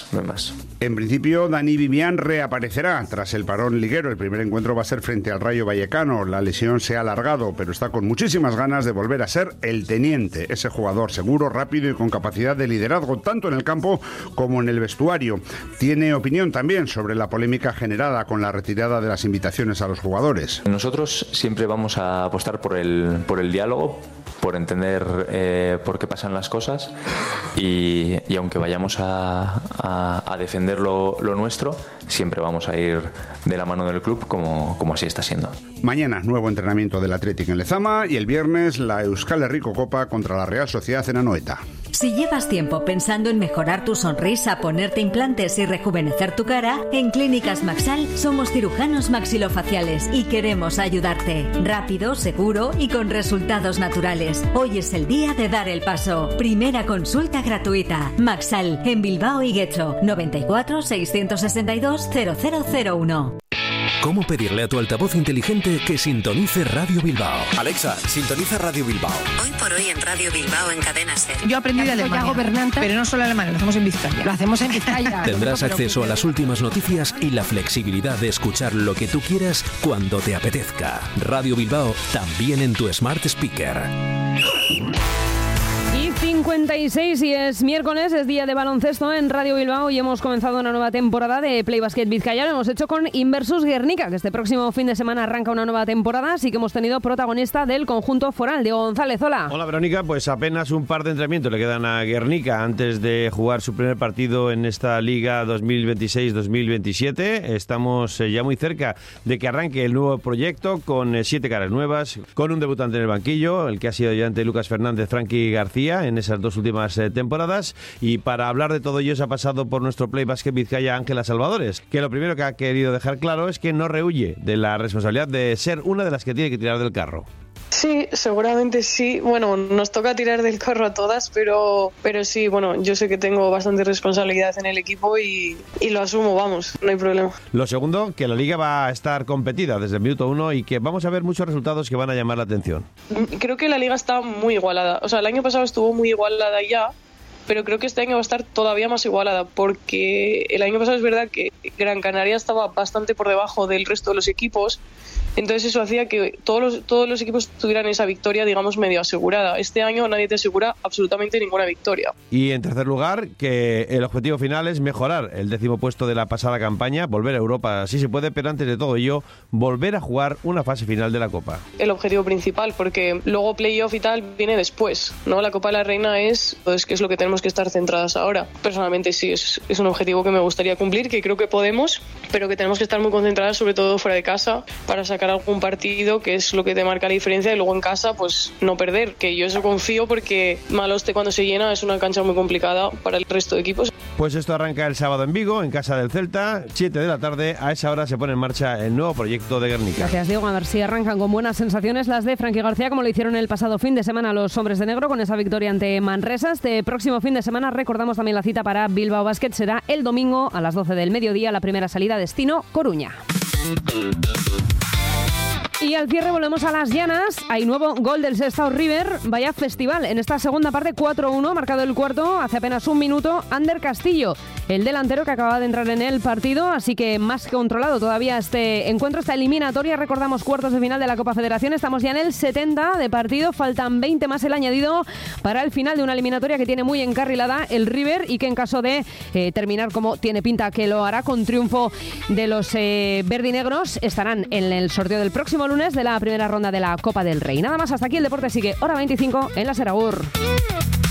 no hay más. En principio, Dani Vivian reaparecerá tras el parón liguero. El primer encuentro va a ser frente al Rayo Vallecano. La lesión se ha alargado, pero está con muchísimas ganas de volver a ser el teniente, ese jugador seguro, rápido y con capacidad de liderazgo, tanto en el campo como en el vestuario. Tiene opinión también sobre la polémica generada con la retirada de las invitaciones a los jugadores. Nosotros siempre vamos a apostar por el diálogo, por entender por qué pasan las cosas y aunque vayamos a defender lo nuestro, siempre vamos a ir de la mano del club como así está siendo. Mañana nuevo entrenamiento del Athletic en Lezama y el viernes la Euskal Herriko Copa contra la Real Sociedad en Anoeta. Si llevas tiempo pensando en mejorar tu sonrisa, ponerte implantes y rejuvenecer tu cara, en Clínicas Maxal somos cirujanos maxilofaciales y queremos ayudarte. Rápido, seguro y con resultados naturales. Hoy es el día de dar el paso. Primera consulta gratuita. Maxal, en Bilbao y Guecho. 94 662 0001. ¿Cómo pedirle a tu altavoz inteligente que sintonice Radio Bilbao? Alexa, sintoniza Radio Bilbao. Hoy por hoy en Radio Bilbao en Cadena SER. Yo aprendí de Alemania, gobernante, pero no solo alemán, lo hacemos en Vizcaya. Lo hacemos en Vizcaya. Tendrás acceso a las últimas noticias y la flexibilidad de escuchar lo que tú quieras cuando te apetezca. Radio Bilbao, también en tu Smart Speaker. 56 y es miércoles, es día de baloncesto en Radio Bilbao y hemos comenzado una nueva temporada de Play Basket Vizcaya. Lo hemos hecho con Inversus Guernica, que este próximo fin de semana arranca una nueva temporada, así que hemos tenido protagonista del conjunto foral, Diego González. Hola. Hola Verónica, pues apenas un par de entrenamientos le quedan a Guernica antes de jugar su primer partido en esta Liga 2026-2027. Estamos ya muy cerca de que arranque el nuevo proyecto con 7 caras nuevas, con un debutante en el banquillo, el que ha sido ya ante Lucas Fernández, Frankie García, en esas dos últimas temporadas. Y para hablar de todo ello se ha pasado por nuestro Play Basket Vizcaya Ángela Salvadores, que lo primero que ha querido dejar claro es que no rehuye de la responsabilidad de ser una de las que tiene que tirar del carro. Sí, seguramente sí. Bueno, nos toca tirar del carro a todas, pero sí, bueno, yo sé que tengo bastante responsabilidad en el equipo y lo asumo, vamos, no hay problema. Lo segundo, que la Liga va a estar competida desde el minuto 1 y que vamos a ver muchos resultados que van a llamar la atención. Creo que la Liga está muy igualada. O sea, el año pasado estuvo muy igualada ya, pero creo que este año va a estar todavía más igualada, porque el año pasado es verdad que Gran Canaria estaba bastante por debajo del resto de los equipos. Entonces eso hacía que todos los equipos tuvieran esa victoria, digamos, medio asegurada. Este año nadie te asegura absolutamente ninguna victoria. Y en tercer lugar, que el objetivo final es mejorar el 10º puesto de la pasada campaña, volver a Europa si se puede, pero antes de todo ello, volver a jugar una fase final de la Copa. El objetivo principal, porque luego playoff y tal viene después, ¿no? La Copa de la Reina es que es lo que tenemos que estar centradas ahora. Personalmente sí, es un objetivo que me gustaría cumplir, que creo que podemos, pero que tenemos que estar muy concentradas, sobre todo fuera de casa, para sacar algún partido, que es lo que te marca la diferencia, y luego en casa pues no perder, que yo eso confío, porque Maloste cuando se llena es una cancha muy complicada para el resto de equipos. Pues esto arranca el sábado en Vigo, en casa del Celta, 7 de la tarde. A esa hora se pone en marcha el nuevo proyecto de Guernica. Gracias, Diego. A ver si arrancan con buenas sensaciones las de Frankie García, como lo hicieron el pasado fin de semana los hombres de negro con esa victoria ante Manresa. Este próximo fin de semana recordamos también la cita para Bilbao Basket, será el domingo a las 12 del mediodía, la primera salida destino Coruña. Y al cierre volvemos a las llanas. Hay nuevo gol del Sestao River. Vaya festival. En esta segunda parte 4-1, marcado el cuarto hace apenas un minuto. Ander Castillo, el delantero que acaba de entrar en el partido. Así que más que controlado todavía este encuentro, esta eliminatoria. Recordamos cuartos de final de la Copa Federación. Estamos ya en el 70 de partido. Faltan 20 más el añadido para el final de una eliminatoria que tiene muy encarrilada el River y que en caso de terminar como tiene pinta que lo hará con triunfo de los verdinegros, estarán en el sorteo del próximo lunes de la primera ronda de la Copa del Rey. Nada más, hasta aquí el deporte sigue. Hora 25 en la Seragur.